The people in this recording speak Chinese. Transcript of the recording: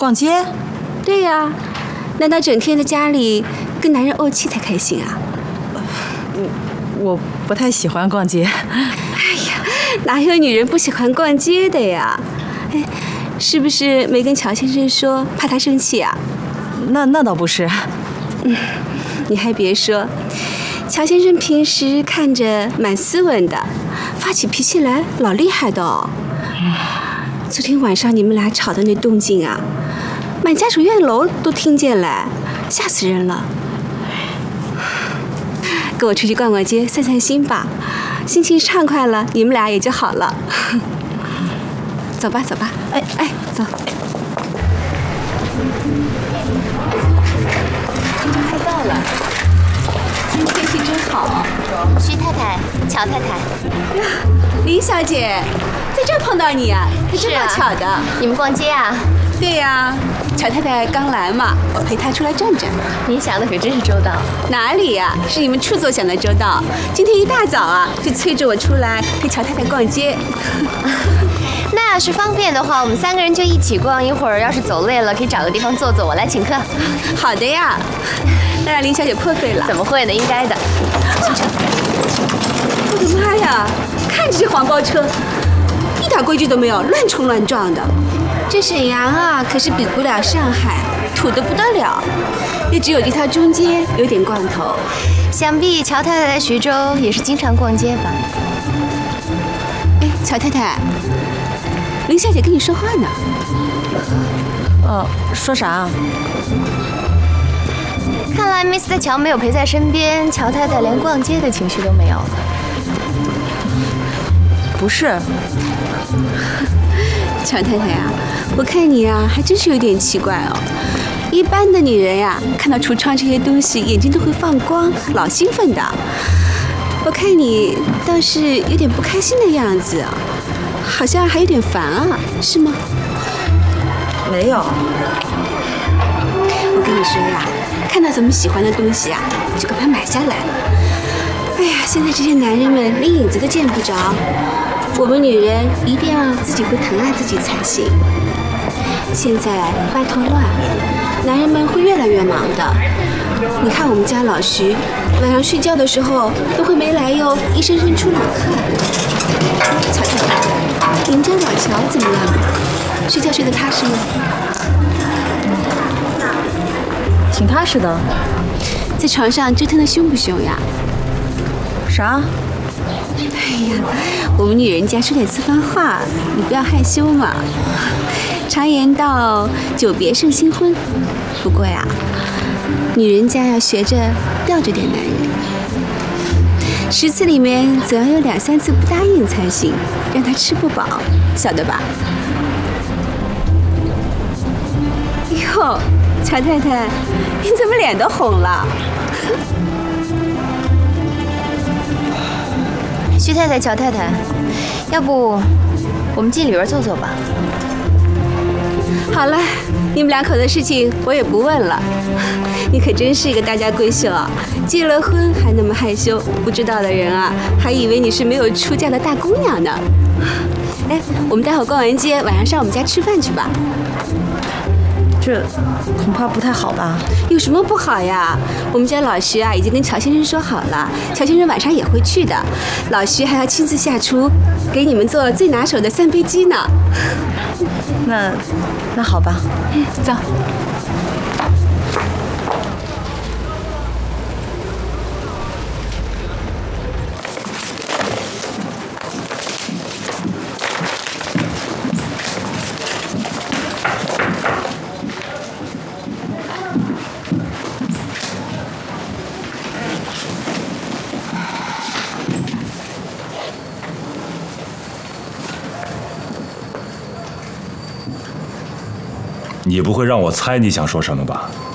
逛街？ 对呀，难道整天在家里跟男人怄气才开心啊？ 我不太喜欢逛街。 哎呀，哪有女人不喜欢逛街的呀？哎，是不是没跟乔先生说，怕他生气啊？ 那倒不是。 你还别说，乔先生平时看着蛮斯文的，发起脾气来老厉害的哦。昨天晚上你们俩吵的那动静啊，满家属院楼都听见了，吓死人了。跟我出去逛逛街，散散心吧，心情畅快了，你们俩也就好了。走吧，走吧，哎，走。快到了，今天天气真好。 徐太太，乔太太。 呀，林小姐，在这儿碰到你啊，还真够巧的。 你们逛街啊？ 对呀，乔太太刚来嘛，我陪她出来转转。 您想的可真是周到。 哪里呀，是你们处座想的周到。今天一大早啊，就催着我出来陪乔太太逛街。 那要是方便的话，我们3个人就一起逛一会儿。要是走累了，可以找个地方坐坐，我来请客。 好的呀，那让林小姐破费了。 怎么会呢？应该的。 我的妈呀，看着这黄包车，一点规矩都没有，乱冲乱撞的。这沈阳啊，可是比不了上海，土得不得了。也只有这条中街有点逛头。 想必乔太太在徐州也是经常逛街吧？ 哎，乔太太，林小姐跟你说话呢。 说啥？ 看来 Mr. 乔没有陪在身边，乔太太连逛街的情绪都没有了。 不是。 乔太太呀，我看你呀，还真是有点奇怪哦。一般的女人呀，看到橱窗这些东西，眼睛都会放光，老兴奋的。我看你倒是有点不开心的样子，好像还有点烦啊，是吗？ 没有。 我跟你说呀，看到咱们喜欢的东西啊，就赶快买下来。哎呀，现在这些男人们连影子都见不着。我们女人一定要自己会疼爱自己才行。现在外头乱，男人们会越来越忙的。你看我们家老徐，晚上睡觉的时候都会没来由一声声出冷汗。乔太太，你们家老乔怎么样？睡觉睡得踏实吗？ 挺踏实的。 在床上折腾得凶不凶呀？ 啥？ 哎呀，我们女人家说点私房话，你不要害羞嘛。常言道，久别胜新婚。不过呀，女人家要学着吊着点男人，10次里面总要有2、3次不答应才行，让他吃不饱，晓得吧？哟，乔太太，你怎么脸都红了？ 徐太太、乔太太，要不我们进里边坐坐吧？ 好了，你们2口的事情我也不问了。你可真是一个大家闺秀啊，结了婚还那么害羞，不知道的人啊，还以为你是没有出嫁的大姑娘呢。哎，我们待会儿逛完街，晚上上我们家吃饭去吧。 这恐怕不太好吧？ 有什么不好呀？我们家老徐啊，已经跟乔先生说好了，乔先生晚上也会去的。老徐还要亲自下厨，给你们做最拿手的3杯鸡呢。 那好吧。 走。 你不会让我猜你想说什么吧？